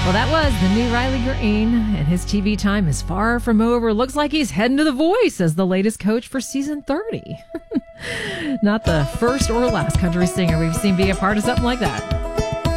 Well, that was the new Riley Green, and his TV time is far from over. Looks like he's heading to The Voice as the latest coach for season 30. Not the first or last country singer we've seen be a part of something like that.